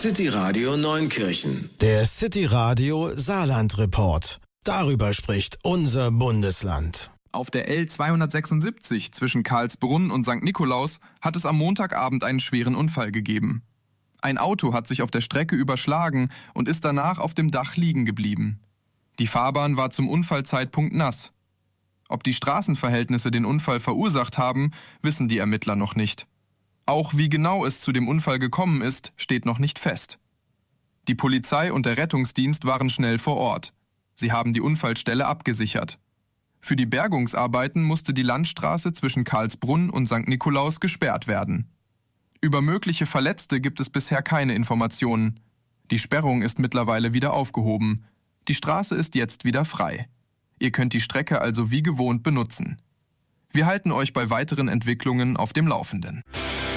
City Radio Neunkirchen. Der City Radio Saarland Report. Darüber spricht unser Bundesland. Auf der L276 zwischen Karlsbrunn und St. Nikolaus hat es am Montagabend einen schweren Unfall gegeben. Ein Auto hat sich auf der Strecke überschlagen und ist danach auf dem Dach liegen geblieben. Die Fahrbahn war zum Unfallzeitpunkt nass. Ob die Straßenverhältnisse den Unfall verursacht haben, wissen die Ermittler noch nicht. Auch wie genau es zu dem Unfall gekommen ist, steht noch nicht fest. Die Polizei und der Rettungsdienst waren schnell vor Ort. Sie haben die Unfallstelle abgesichert. Für die Bergungsarbeiten musste die Landstraße zwischen Karlsbrunn und St. Nikolaus gesperrt werden. Über mögliche Verletzte gibt es bisher keine Informationen. Die Sperrung ist mittlerweile wieder aufgehoben. Die Straße ist jetzt wieder frei. Ihr könnt die Strecke also wie gewohnt benutzen. Wir halten euch bei weiteren Entwicklungen auf dem Laufenden.